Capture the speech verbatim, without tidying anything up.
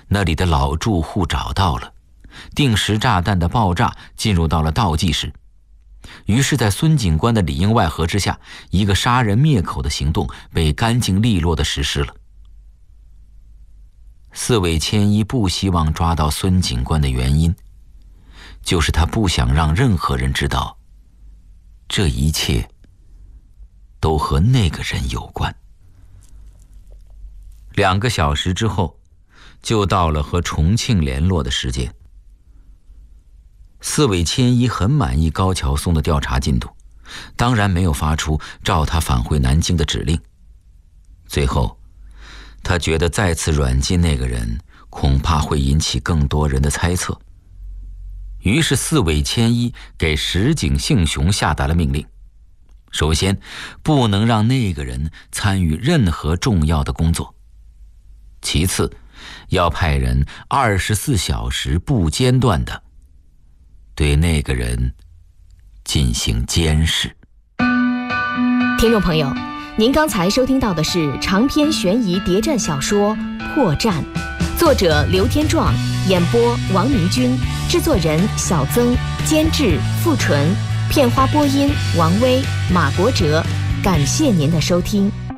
那里的老住户找到了，定时炸弹的爆炸进入到了倒计时。于是在孙警官的里应外合之下，一个杀人灭口的行动被干净利落地实施了。四尾千一不希望抓到孙警官的原因，就是他不想让任何人知道，这一切都和那个人有关。两个小时之后，就到了和重庆联络的时间。四尾千一很满意高桥松的调查进度，当然没有发出召他返回南京的指令。最后，他觉得再次软禁那个人恐怕会引起更多人的猜测，于是四尾千一给石井幸雄下达了命令：首先，不能让那个人参与任何重要的工作；其次，要派人二十四小时不间断地对那个人进行监视。 听众朋友，您刚才收听到的是长篇悬疑谍战小说《破绽》，作者刘天壮，演播王明君，制作人小曾，监制付纯，片花播音王威、马国哲。感谢您的收听。